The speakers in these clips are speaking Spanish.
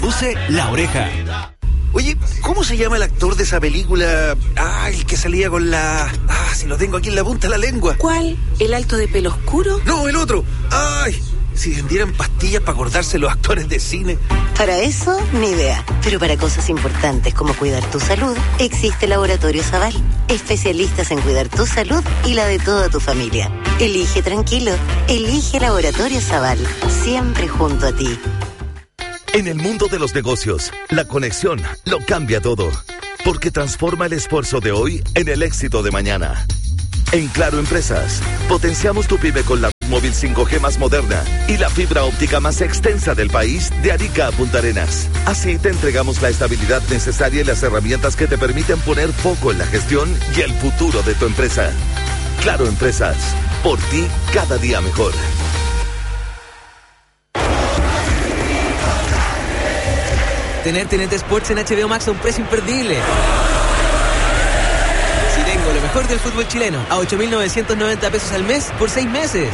conduce La Oreja. Oye, ¿cómo se llama el actor de esa película? El que salía con la... si lo tengo aquí en la punta de la lengua. ¿Cuál? ¿El alto de pelo oscuro? No, el otro. Si vendieran pastillas para acordarse los actores de cine. Para eso, ni idea. Pero para cosas importantes como cuidar tu salud, existe Laboratorio Zaval. Especialistas en cuidar tu salud y la de toda tu familia. Elige tranquilo. Elige Laboratorio Zaval. Siempre junto a ti. En el mundo de los negocios, la conexión lo cambia todo. Porque transforma el esfuerzo de hoy en el éxito de mañana. En Claro Empresas, potenciamos tu pyme con la móvil 5G más moderna y la fibra óptica más extensa del país de Arica a Punta Arenas. Así te entregamos la estabilidad necesaria y las herramientas que te permiten poner foco en la gestión y el futuro de tu empresa. Claro Empresas, por ti cada día mejor. Tener TNT Sports en HBO Max a un precio imperdible. Si tengo lo mejor del fútbol chileno a 8.990 pesos al mes por 6 meses.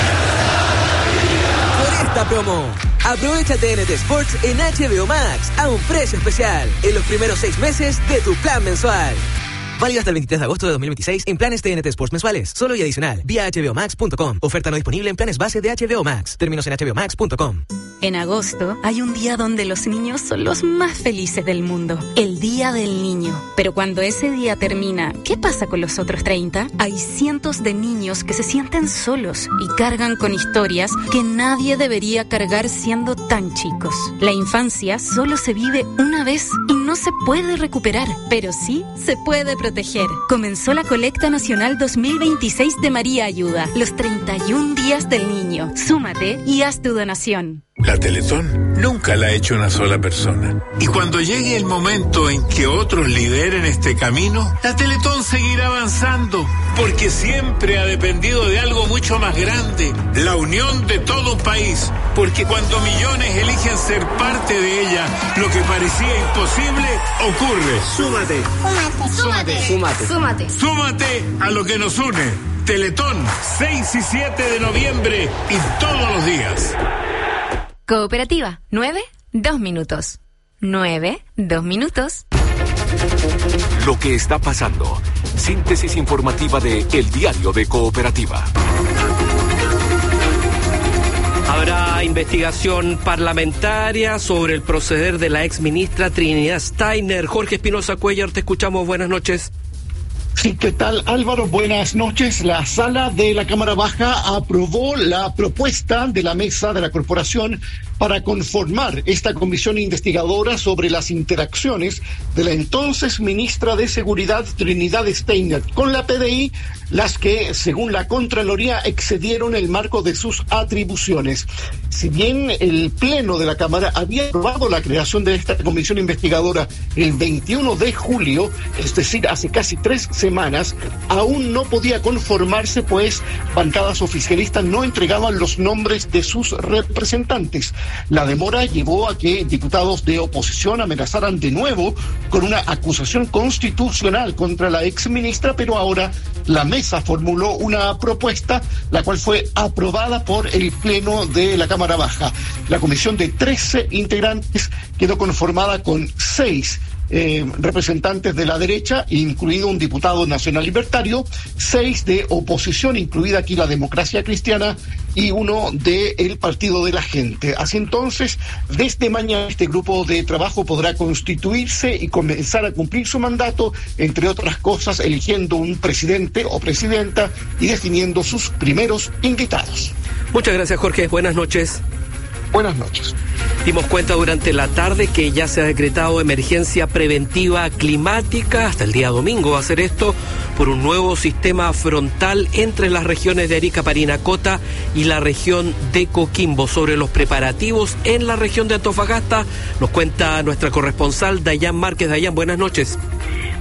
Por esta promo, aprovecha TNT Sports en HBO Max a un precio especial en los primeros 6 meses de tu plan mensual. Válido hasta el 23 de agosto de 2026 en planes TNT Sports mensuales. Solo y adicional. Vía hbomax.com. Oferta no disponible en planes base de HBO Max. Términos en hbomax.com. En agosto hay un día donde los niños son los más felices del mundo. El Día del Niño. Pero cuando ese día termina, ¿qué pasa con los otros 30? Hay cientos de niños que se sienten solos y cargan con historias que nadie debería cargar siendo tan chicos. La infancia solo se vive una vez y no se puede recuperar, pero sí se puede proteger. Comenzó la colecta nacional 2026 de María Ayuda, los 31 días del niño. Súmate y haz tu donación. La Teletón nunca la ha hecho una sola persona. Y cuando llegue el momento en que otros lideren este camino, la Teletón seguirá avanzando, porque siempre ha dependido de algo mucho más grande, la unión de todo un país. Porque cuando millones eligen ser parte de ella, lo que parecía imposible ocurre. Súmate. Súmate. Súmate. Súmate. Súmate a lo que nos une. Teletón, 6 y 7 de noviembre y todos los días. Cooperativa, 9, 2 minutos. 9, 2 minutos. Lo que está pasando. Síntesis informativa de El Diario de Cooperativa. Habrá investigación parlamentaria sobre el proceder de la exministra Trinidad Steiner. Jorge Espinosa Cuellar, te escuchamos. Buenas noches. Sí, ¿qué tal, Álvaro? Buenas noches. La sala de la Cámara Baja aprobó la propuesta de la mesa de la corporación para conformar esta comisión investigadora sobre las interacciones de la entonces ministra de Seguridad Trinidad Steiner con la PDI, las que, según la Contraloría, excedieron el marco de sus atribuciones. Si bien el Pleno de la Cámara había aprobado la creación de esta comisión investigadora el 21 de julio, es decir, hace casi 3 semanas, aún no podía conformarse, pues bancadas oficialistas no entregaban los nombres de sus representantes. La demora llevó a que diputados de oposición amenazaran de nuevo con una acusación constitucional contra la exministra, pero ahora la mesa formuló una propuesta, la cual fue aprobada por el Pleno de la Cámara Baja. La comisión de 13 integrantes quedó conformada con 6 representantes de la derecha, incluido un diputado nacional libertario, 6 de oposición, incluida aquí la Democracia Cristiana, y 1 del Partido de la Gente. Así entonces, desde mañana este grupo de trabajo podrá constituirse y comenzar a cumplir su mandato, entre otras cosas, eligiendo un presidente o presidenta y definiendo sus primeros invitados. Muchas gracias, Jorge. Buenas noches. Buenas noches. Dimos cuenta durante la tarde que ya se ha decretado emergencia preventiva climática hasta el día domingo. Va a ser esto por un nuevo sistema frontal entre las regiones de Arica, Parinacota y la región de Coquimbo. Sobre los preparativos en la región de Antofagasta nos cuenta nuestra corresponsal Dayan Márquez. Dayan, buenas noches.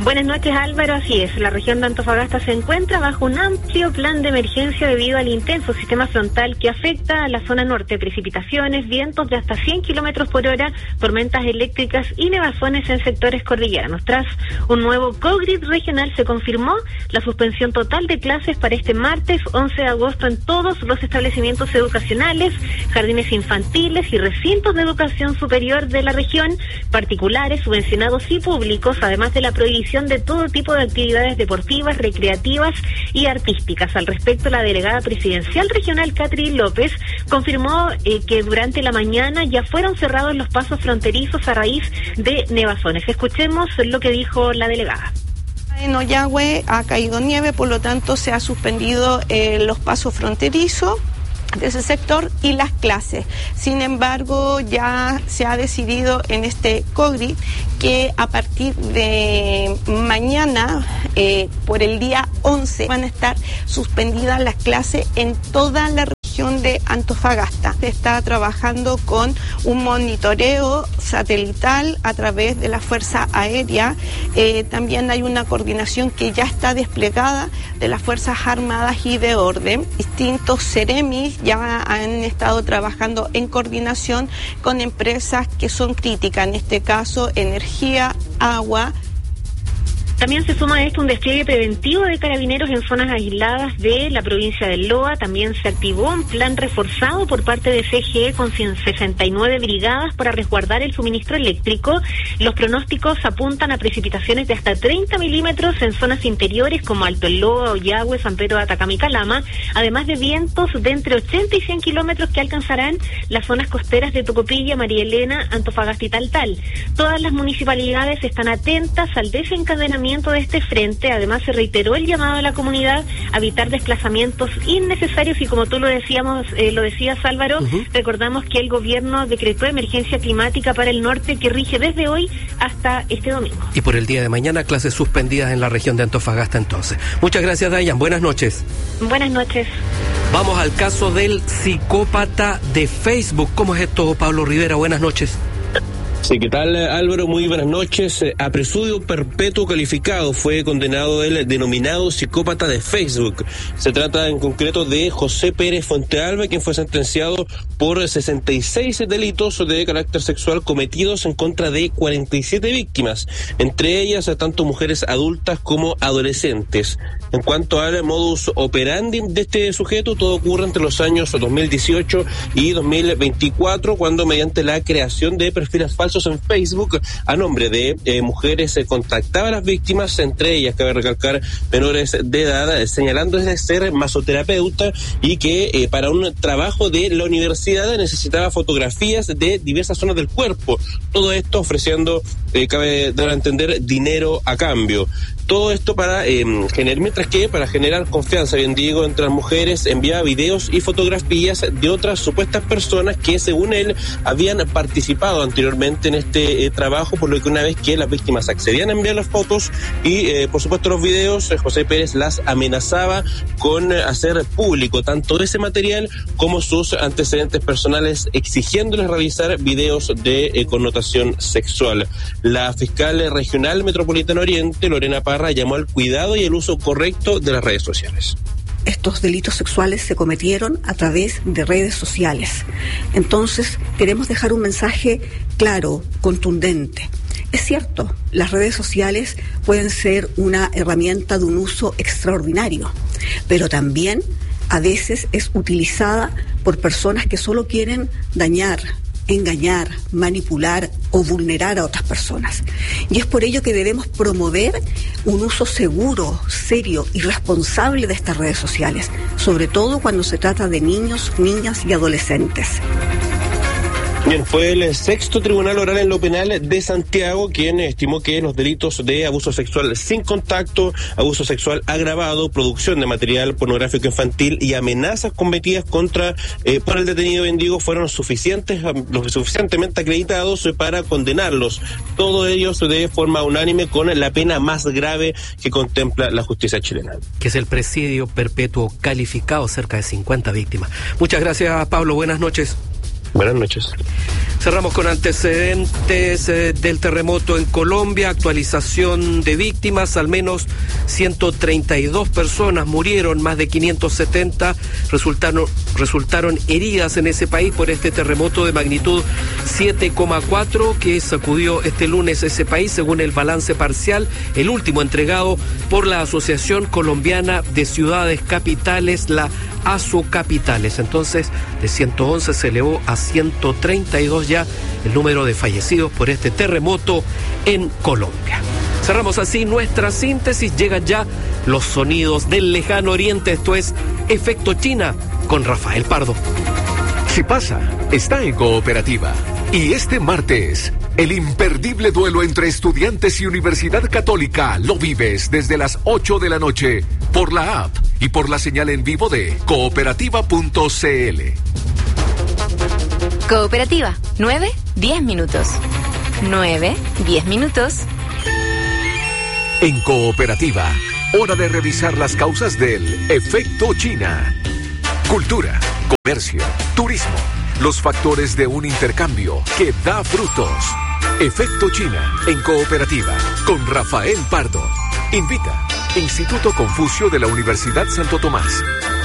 Buenas noches, Álvaro. Así es, la región de Antofagasta se encuentra bajo un amplio plan de emergencia debido al intenso sistema frontal que afecta a la zona norte. Precipitaciones, vientos de hasta 100 kilómetros por hora, tormentas eléctricas y nevazones en sectores cordilleranos. Tras un nuevo COGRID regional se confirmó la suspensión total de clases para este martes 11 de agosto en todos los establecimientos educacionales, jardines infantiles y recintos de educación superior de la región, particulares, subvencionados y públicos, además de la prohibición de todo tipo de actividades deportivas, recreativas y artísticas. Al respecto, la delegada presidencial regional Catherine López confirmó que durante la mañana ya fueron cerrados los pasos fronterizos a raíz de nevazones. Escuchemos lo que dijo la delegada. En Ollagüe ha caído nieve, por lo tanto se ha suspendido los pasos fronterizos de ese sector y las clases. Sin embargo, ya se ha decidido en este COGRID que a partir de mañana, por el día 11, van a estar suspendidas las clases en toda la región de Antofagasta. Se está trabajando con un monitoreo satelital a través de la Fuerza Aérea. También hay una coordinación que ya está desplegada de las Fuerzas Armadas y de Orden. Distintos seremis ya han estado trabajando en coordinación con empresas que son críticas, en este caso energía, agua. También se suma a esto un despliegue preventivo de carabineros en zonas aisladas de la provincia del Loa. También se activó un plan reforzado por parte de CGE con 69 brigadas para resguardar el suministro eléctrico. Los pronósticos apuntan a precipitaciones de hasta 30 milímetros en zonas interiores como Alto el Loa, Ollagüe, San Pedro de Atacama y Calama, además de vientos de entre 80 y 100 kilómetros que alcanzarán las zonas costeras de Tocopilla, María Elena, Antofagasta y Taltal. Todas las municipalidades están atentas al desencadenamiento de este frente. Además, se reiteró el llamado a la comunidad a evitar desplazamientos innecesarios y, como tú lo decías, Álvaro, recordamos que el gobierno decretó emergencia climática para el norte que rige desde hoy hasta este domingo. Y por el día de mañana, clases suspendidas en la región de Antofagasta entonces. Muchas gracias, Dayan. Buenas noches. Buenas noches. Vamos al caso del psicópata de Facebook. ¿Cómo es esto, Pablo Rivera? Buenas noches. Sí, ¿qué tal, Álvaro? Muy buenas noches. A presidio perpetuo calificado fue condenado el denominado psicópata de Facebook. Se trata en concreto de José Pérez Fontealba, quien fue sentenciado por 66 delitos de carácter sexual cometidos en contra de 47 víctimas, entre ellas tanto mujeres adultas como adolescentes. En cuanto al modus operandi de este sujeto, todo ocurre entre los años 2018 y 2024, cuando mediante la creación de perfiles falsos en Facebook a nombre de mujeres contactaba a las víctimas, entre ellas cabe recalcar menores de edad, señalándoles ser masoterapeuta y que para un trabajo de la universidad necesitaba fotografías de diversas zonas del cuerpo, todo esto ofreciendo, cabe dar a entender, dinero a cambio. Todo esto para generar confianza, bien digo, entre las mujeres, enviaba videos y fotografías de otras supuestas personas que, según él, habían participado anteriormente en este trabajo, por lo que una vez que las víctimas accedían a enviar las fotos y, por supuesto, los videos, José Pérez las amenazaba con hacer público tanto ese material como sus antecedentes personales, exigiéndoles realizar videos de connotación sexual. La fiscal regional metropolitana Oriente, Lorena Parra, llamó al cuidado y el uso correcto de las redes sociales. Estos delitos sexuales se cometieron a través de redes sociales. Entonces, queremos dejar un mensaje claro, contundente. Es cierto, las redes sociales pueden ser una herramienta de un uso extraordinario, pero también a veces es utilizada por personas que solo quieren dañar, engañar, manipular o vulnerar a otras personas. Y es por ello que debemos promover un uso seguro, serio y responsable de estas redes sociales, sobre todo cuando se trata de niños, niñas y adolescentes. Bien, fue el sexto tribunal oral en lo penal de Santiago quien estimó que los delitos de abuso sexual sin contacto, abuso sexual agravado, producción de material pornográfico infantil y amenazas cometidas contra por el detenido Bendigo fueron lo suficientemente acreditados para condenarlos, todos ellos de forma unánime con la pena más grave que contempla la justicia chilena. Que es el presidio perpetuo calificado, cerca de 50 víctimas. Muchas gracias, Pablo. Buenas noches. Buenas noches. Cerramos con antecedentes del terremoto en Colombia, actualización de víctimas, al menos 132 personas murieron, más de 570 resultaron heridas en ese país por este terremoto de magnitud 7,4 que sacudió este lunes ese país, según el balance parcial, el último entregado por la Asociación Colombiana de Ciudades Capitales, la ASOCapitales. Entonces, de 111 se elevó a 132 ya el número de fallecidos por este terremoto en Colombia. Cerramos así nuestra síntesis. Llegan ya los sonidos del lejano oriente. Esto es Efecto China con Rafael Pardo. Si pasa, está en Cooperativa. Y este martes, el imperdible duelo entre Estudiantes y Universidad Católica lo vives desde las 8 de la noche por la app y por la señal en vivo de cooperativa.cl. Cooperativa, 9-10 minutos. 9-10 minutos. En Cooperativa, hora de revisar las causas del Efecto China. Cultura, comercio, turismo, los factores de un intercambio que da frutos. Efecto China en Cooperativa con Rafael Pardo. Invita Instituto Confucio de la Universidad Santo Tomás.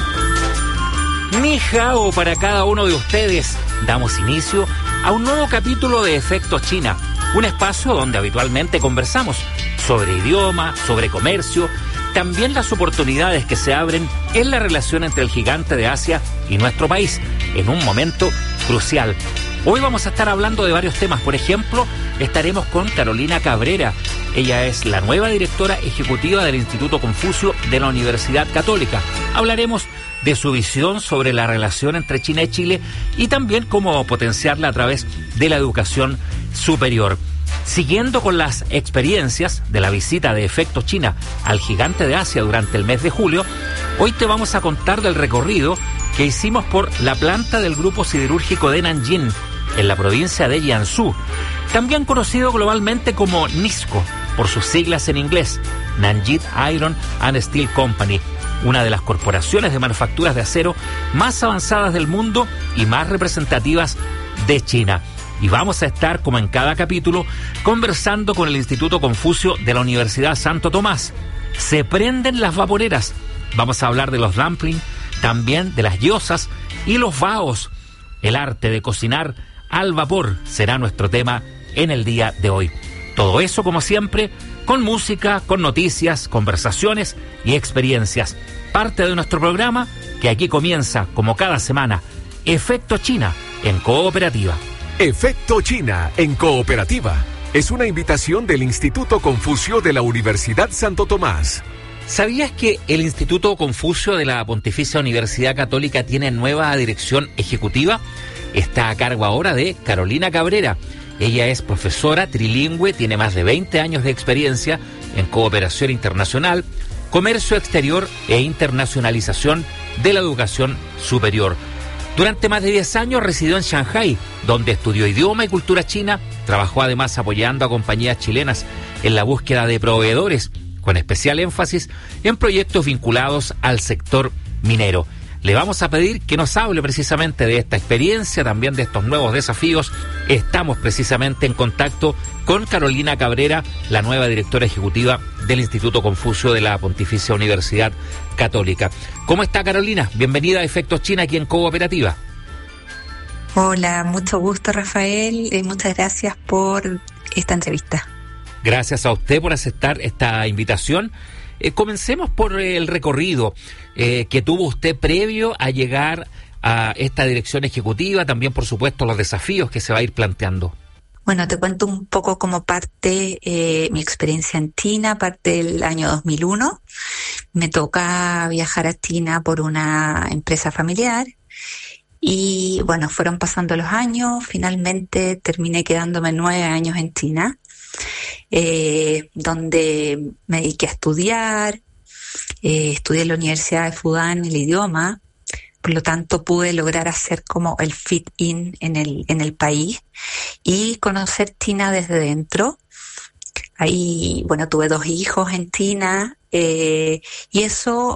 Ni hao para cada uno de ustedes. Damos inicio a un nuevo capítulo de Efecto China, un espacio donde habitualmente conversamos sobre idioma, sobre comercio, también las oportunidades que se abren en la relación entre el gigante de Asia y nuestro país, en un momento crucial. Hoy vamos a estar hablando de varios temas. Por ejemplo, estaremos con Carolina Cabrera. Ella es la nueva directora ejecutiva del Instituto Confucio de la Universidad Católica. Hablaremos de su visión sobre la relación entre China y Chile y también cómo potenciarla a través de la educación superior. Siguiendo con las experiencias de la visita de Efecto China al gigante de Asia durante el mes de julio, hoy te vamos a contar del recorrido que hicimos por la planta del grupo siderúrgico de Nanjing, en la provincia de Jiangsu, también conocido globalmente como NISCO, por sus siglas en inglés, Nanjing Iron and Steel Company, una de las corporaciones de manufacturas de acero más avanzadas del mundo y más representativas de China. Y vamos a estar, como en cada capítulo, conversando con el Instituto Confucio de la Universidad Santo Tomás. Se prenden las vaporeras. Vamos a hablar de los dumplings, también de las gyozas y los baos. El arte de cocinar al vapor será nuestro tema en el día de hoy. Todo eso, como siempre, con música, con noticias, conversaciones y experiencias. Parte de nuestro programa que aquí comienza, como cada semana, Efecto China en Cooperativa. Efecto China en Cooperativa es una invitación del Instituto Confucio de la Universidad Santo Tomás. ¿Sabías que el Instituto Confucio de la Pontificia Universidad Católica tiene nueva dirección ejecutiva? Está a cargo ahora de Carolina Cabrera. Ella es profesora trilingüe, tiene más de 20 años de experiencia en cooperación internacional, comercio exterior e internacionalización de la educación superior. Durante más de 10 años residió en Shanghái, donde estudió idioma y cultura china. Trabajó además apoyando a compañías chilenas en la búsqueda de proveedores, con especial énfasis en proyectos vinculados al sector minero. Le vamos a pedir que nos hable precisamente de esta experiencia, también de estos nuevos desafíos. Estamos precisamente en contacto con Carolina Cabrera, la nueva directora ejecutiva del Instituto Confucio de la Pontificia Universidad Católica. ¿Cómo está, Carolina? Bienvenida a Efectos China aquí en Cooperativa. Hola, mucho gusto, Rafael. Muchas gracias por esta entrevista. Gracias a usted por aceptar esta invitación. Comencemos por el recorrido que tuvo usted previo a llegar a esta dirección ejecutiva, también por supuesto los desafíos que se va a ir planteando. Bueno, te cuento un poco como parte mi experiencia en China, parte del año 2001. Me toca viajar a China por una empresa familiar y bueno, fueron pasando los años, finalmente terminé quedándome 9 años en China. Donde me dediqué a estudiar, estudié en la Universidad de Fudan el idioma, por lo tanto pude lograr hacer como el fit-in en el país y conocer China desde dentro. Ahí, bueno, tuve 2 hijos en China y eso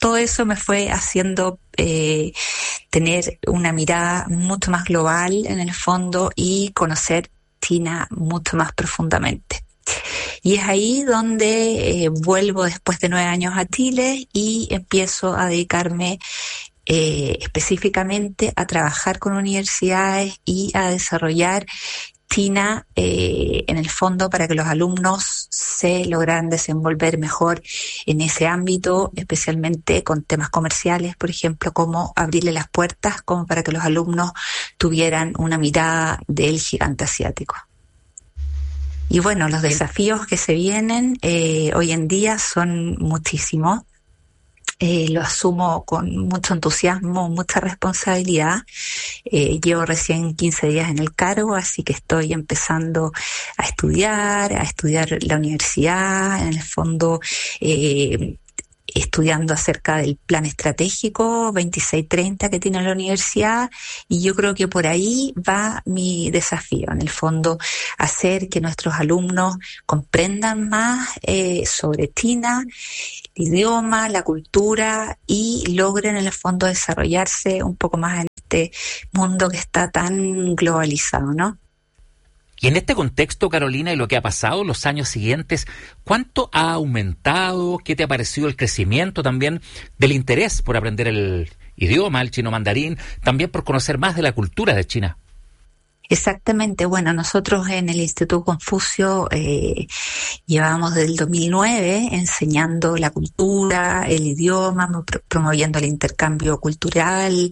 todo eso me fue haciendo tener una mirada mucho más global en el fondo y conocer China mucho más profundamente. Y es ahí donde vuelvo después de 9 años a Chile y empiezo a dedicarme específicamente a trabajar con universidades y a desarrollar China en el fondo para que los alumnos se lograran desenvolver mejor en ese ámbito, especialmente con temas comerciales, por ejemplo, como abrirle las puertas como para que los alumnos tuvieran una mirada del gigante asiático. Y bueno, los desafíos que se vienen hoy en día son muchísimos. Lo asumo con mucho entusiasmo, mucha responsabilidad. Llevo recién 15 días en el cargo, así que estoy empezando a estudiar la universidad, en el fondo estudiando acerca del plan estratégico 2630 que tiene la universidad, y yo creo que por ahí va mi desafío, en el fondo hacer que nuestros alumnos comprendan más sobre China, el idioma, la cultura, y logren en el fondo desarrollarse un poco más en este mundo que está tan globalizado, ¿no? Y en este contexto, Carolina, y lo que ha pasado en los años siguientes, ¿cuánto ha aumentado? ¿Qué te ha parecido el crecimiento también del interés por aprender el idioma, el chino mandarín, también por conocer más de la cultura de China? Exactamente. Bueno, nosotros en el Instituto Confucio llevamos desde el 2009 enseñando la cultura, el idioma, promoviendo el intercambio cultural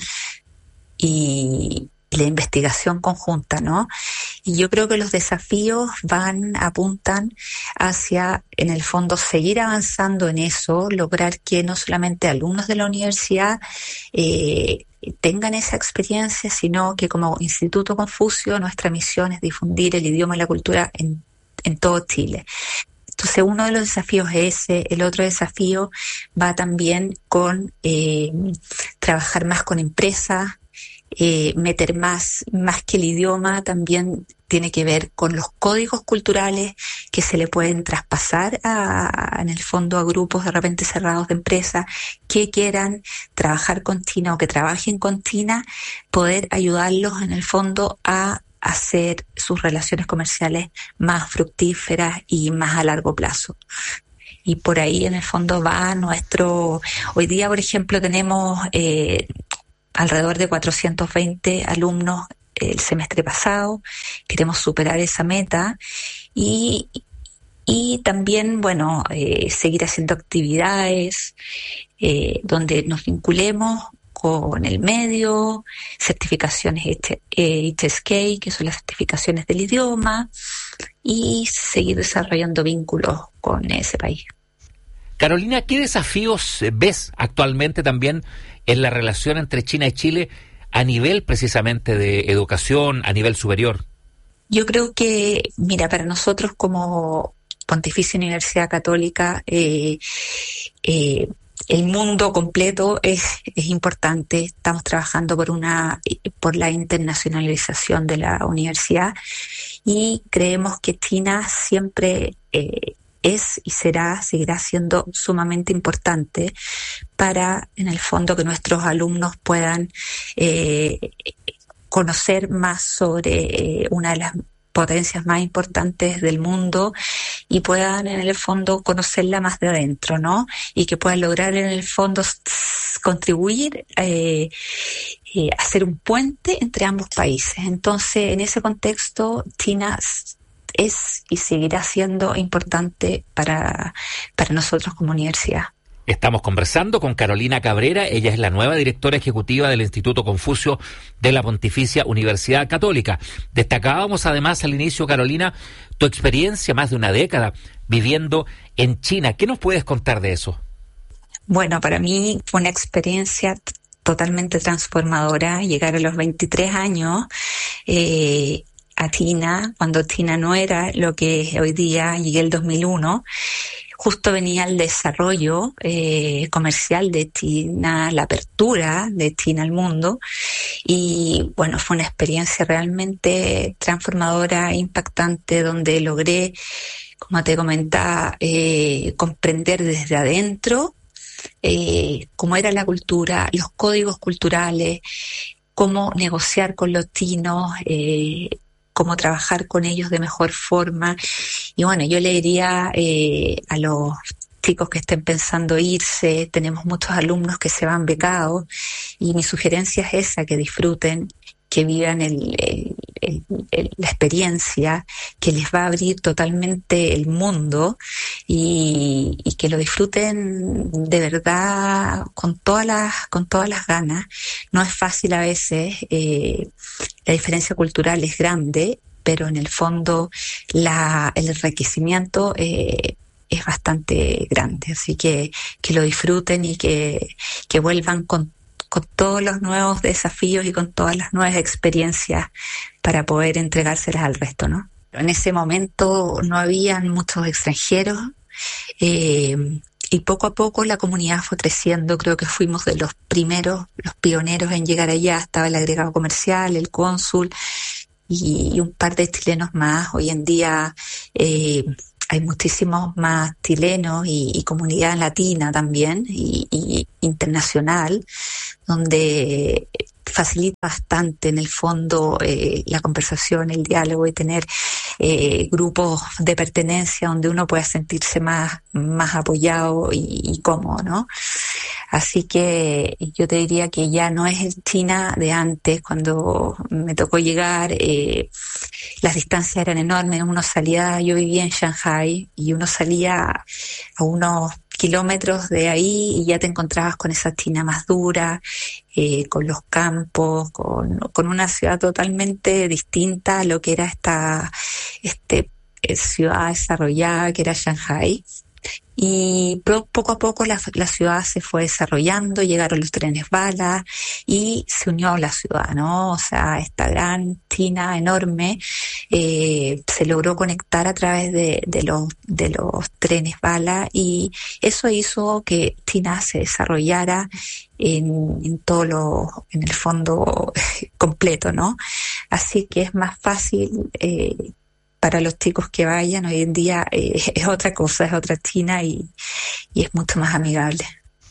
y la investigación conjunta, ¿no? Y yo creo que los desafíos apuntan hacia, en el fondo, seguir avanzando en eso, lograr que no solamente alumnos de la universidad tengan esa experiencia, sino que como Instituto Confucio nuestra misión es difundir el idioma y la cultura en todo Chile. Entonces uno de los desafíos es ese. El otro desafío va también con trabajar más con empresas, meter más que el idioma, también tiene que ver con los códigos culturales que se le pueden traspasar en el fondo a grupos de repente cerrados de empresas que quieran trabajar con China o que trabajen con China, poder ayudarlos en el fondo a hacer sus relaciones comerciales más fructíferas y más a largo plazo. Y por ahí en el fondo va hoy día, por ejemplo, tenemos alrededor de 420 alumnos el semestre pasado. Queremos superar esa meta y también, bueno, seguir haciendo actividades donde nos vinculemos con el medio, certificaciones HSK, que son las certificaciones del idioma, y seguir desarrollando vínculos con ese país. Carolina, ¿qué desafíos ves actualmente también en la relación entre China y Chile a nivel precisamente de educación, a nivel superior? Yo creo que, mira, para nosotros como Pontificia Universidad Católica, el mundo completo es importante. Estamos trabajando por la internacionalización de la universidad y creemos que China siempre es y seguirá siendo sumamente importante para, en el fondo, que nuestros alumnos puedan conocer más sobre una de las potencias más importantes del mundo y puedan, en el fondo, conocerla más de adentro, ¿no? Y que puedan lograr, en el fondo, contribuir a hacer un puente entre ambos países. Entonces, en ese contexto, China es y seguirá siendo importante para nosotros como universidad. Estamos conversando con Carolina Cabrera. Ella es la nueva directora ejecutiva del Instituto Confucio de la Pontificia Universidad Católica. Destacábamos además al inicio, Carolina, tu experiencia, más de una década viviendo en China. ¿Qué nos puedes contar de eso? Bueno, para mí fue una experiencia totalmente transformadora. Llegar a los 23 años a China, cuando China no era lo que es hoy día. Llegué el 2001. Justo venía el desarrollo comercial de China, la apertura de China al mundo, y bueno, fue una experiencia realmente transformadora, impactante, donde logré, como te comentaba, comprender desde adentro cómo era la cultura, los códigos culturales, cómo negociar con los chinos, cómo trabajar con ellos de mejor forma. Y bueno, yo le diría a los chicos que estén pensando irse, tenemos muchos alumnos que se van becados, y mi sugerencia es esa, que disfruten, que vivan la experiencia, que les va a abrir totalmente el mundo, y que lo disfruten de verdad con todas las ganas. No es fácil a veces, la diferencia cultural es grande, pero en el fondo el enriquecimiento es bastante grande, así que lo disfruten y que vuelvan con todos los nuevos desafíos y con todas las nuevas experiencias para poder entregárselas al resto, ¿no? En ese momento no habían muchos extranjeros, y poco a poco la comunidad fue creciendo. Creo que fuimos de los primeros, los pioneros en llegar allá. Estaba el agregado comercial, el cónsul y un par de chilenos más. Hoy en día hay muchísimos más chilenos y comunidad latina también y internacional, donde facilita bastante en el fondo la conversación, el diálogo, y tener grupos de pertenencia donde uno pueda sentirse más apoyado y cómodo, ¿no? Así que yo te diría que ya no es el China de antes. Cuando me tocó llegar, las distancias eran enormes. Yo vivía en Shanghai, y uno salía a unos kilómetros de ahí y ya te encontrabas con esa China más dura, con los campos, con una ciudad totalmente distinta a lo que era esta ciudad desarrollada que era Shanghai. Y poco a poco la ciudad se fue desarrollando, llegaron los trenes bala y se unió la ciudad, ¿no? O sea, esta gran China enorme se logró conectar a través de los trenes bala, y eso hizo que China se desarrollara en el fondo completo, ¿no? Así que es más fácil para los chicos que vayan. Hoy en día es otra cosa, es otra China, y es mucho más amigable.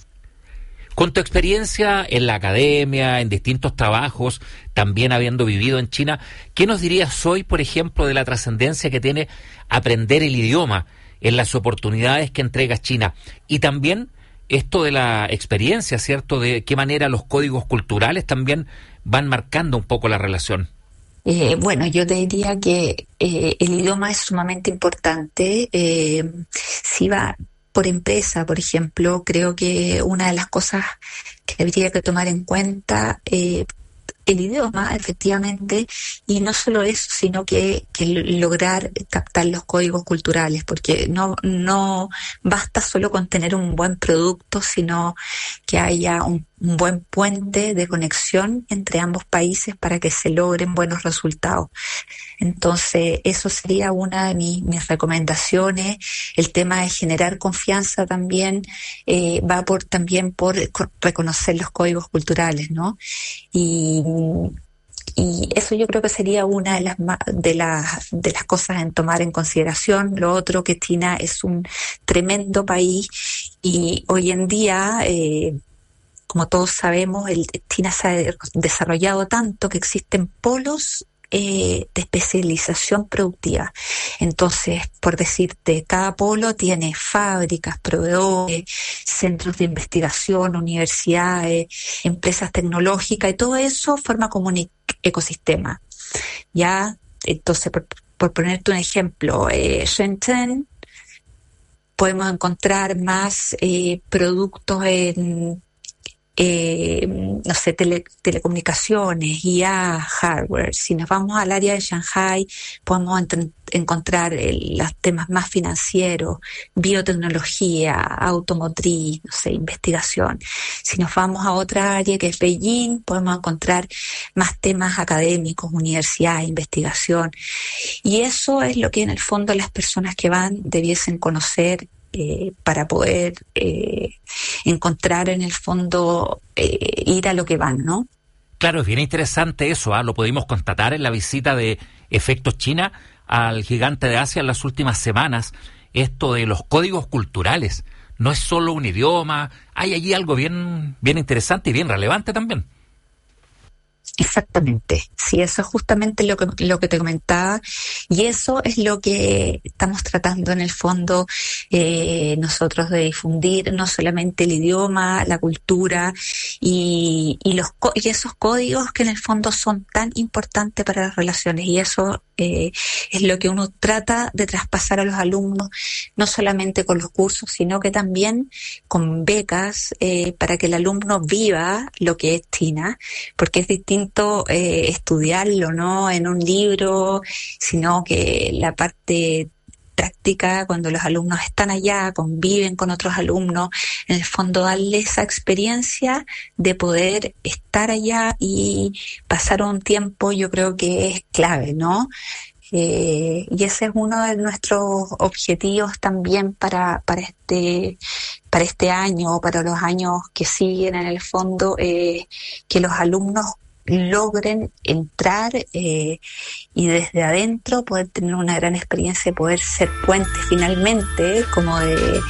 Con tu experiencia en la academia, en distintos trabajos, también habiendo vivido en China, ¿qué nos dirías hoy, por ejemplo, de la trascendencia que tiene aprender el idioma en las oportunidades que entrega China? Y también esto de la experiencia, ¿cierto? De qué manera los códigos culturales también van marcando un poco la relación. Bueno, yo te diría que el idioma es sumamente importante. Si va por empresa, por ejemplo, creo que una de las cosas que habría que tomar en cuenta, el idioma, efectivamente, y no solo eso, sino que lograr captar los códigos culturales, porque no basta solo con tener un buen producto, sino que haya un buen puente de conexión entre ambos países para que se logren buenos resultados. Entonces, eso sería una de mis recomendaciones. El tema de generar confianza también va también por reconocer los códigos culturales, ¿no? Y eso yo creo que sería una de las cosas en tomar en consideración. Lo otro, que China es un tremendo país, y hoy en día, como todos sabemos, China se ha desarrollado tanto que existen polos de especialización productiva. Entonces, por decirte, cada polo tiene fábricas, proveedores, centros de investigación, universidades, empresas tecnológicas, y todo eso forma como un ecosistema. Ya, entonces, por ponerte un ejemplo, Shenzhen, podemos encontrar más productos en no sé, telecomunicaciones, IA, hardware. Si nos vamos al área de Shanghai, podemos encontrar los temas más financieros, biotecnología, automotriz, no sé, investigación. Si nos vamos a otra área que es Beijing, podemos encontrar más temas académicos, universidad, investigación. Y eso es lo que en el fondo las personas que van debiesen conocer, para poder encontrar en el fondo, ir a lo que van, ¿no? Claro, es bien interesante eso, lo pudimos constatar en la visita de Efectos China al gigante de Asia en las últimas semanas, esto de los códigos culturales, no es solo un idioma, hay allí algo bien interesante y bien relevante también. Exactamente, sí, eso es justamente lo que te comentaba, y eso es lo que estamos tratando en el fondo nosotros de difundir, no solamente el idioma, la cultura y esos códigos que en el fondo son tan importantes para las relaciones, y eso es lo que uno trata de traspasar a los alumnos, no solamente con los cursos, sino que también con becas para que el alumno viva lo que es China, porque es distinto estudiarlo, ¿no?, en un libro, sino que la parte práctica, cuando los alumnos están allá, conviven con otros alumnos, en el fondo darle esa experiencia de poder estar allá y pasar un tiempo, yo creo que es clave, ¿no? Y ese es uno de nuestros objetivos también para este año, para los años que siguen, en el fondo, que los alumnos logren entrar y desde adentro poder tener una gran experiencia, poder ser puente finalmente como de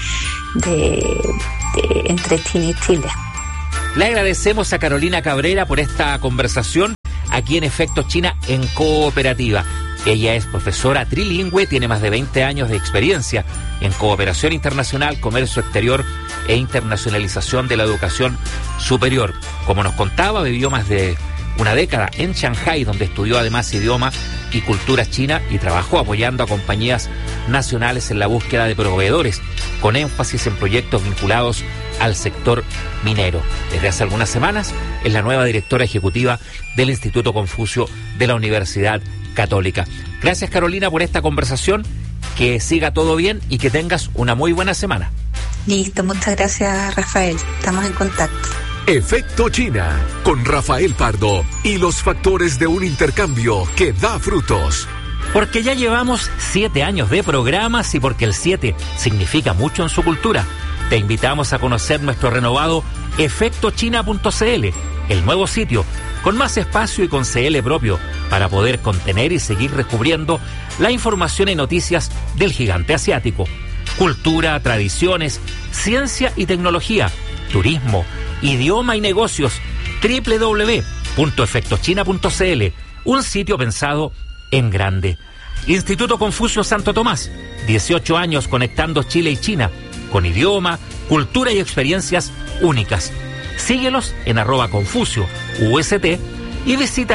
entre China y Chile. Le agradecemos a Carolina Cabrera por esta conversación aquí en Efecto China en Cooperativa. Ella es profesora trilingüe, tiene más de 20 años de experiencia en cooperación internacional, comercio exterior e internacionalización de la educación superior. Como nos contaba, vivió más de una década en Shanghái, donde estudió además idioma y cultura china y trabajó apoyando a compañías nacionales en la búsqueda de proveedores, con énfasis en proyectos vinculados al sector minero. Desde hace algunas semanas es la nueva directora ejecutiva del Instituto Confucio de la Universidad Católica. Gracias, Carolina, por esta conversación, que siga todo bien y que tengas una muy buena semana. Listo, muchas gracias, Rafael, estamos en contacto. Efecto China, con Rafael Pardo y los factores de un intercambio que da frutos. Porque ya llevamos 7 años de programas y porque el 7 significa mucho en su cultura, te invitamos a conocer nuestro renovado efectochina.cl, el nuevo sitio con más espacio y con CL propio para poder contener y seguir descubriendo la información y noticias del gigante asiático. Cultura, tradiciones, ciencia y tecnología, turismo, idioma y negocios. www.efectochina.cl, un sitio pensado en grande. Instituto Confucio Santo Tomás, 18 años conectando Chile y China, con idioma, cultura y experiencias únicas. Síguelos en @ConfucioUST y visita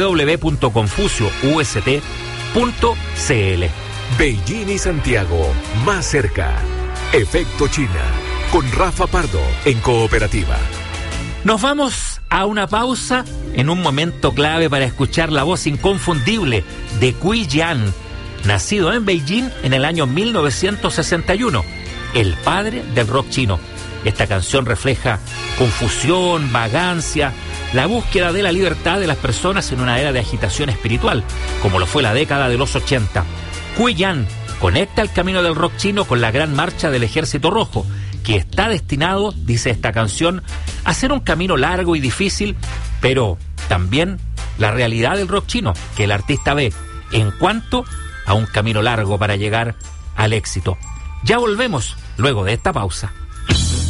www.confucioust.cl. Beijing y Santiago, más cerca. Efecto China, con Rafa Pardo en Cooperativa. Nos vamos a una pausa en un momento clave para escuchar la voz inconfundible de Cui Yan, nacido en Beijing en el año 1961, el padre del rock chino. Esta canción refleja confusión, vagancia, la búsqueda de la libertad de las personas en una era de agitación espiritual, como lo fue la década de los 80. Cui Yan conecta el camino del rock chino con la gran marcha del Ejército Rojo, que está destinado, dice esta canción, a ser un camino largo y difícil, pero también la realidad del rock chino, que el artista ve en cuanto a un camino largo para llegar al éxito. Ya volvemos luego de esta pausa.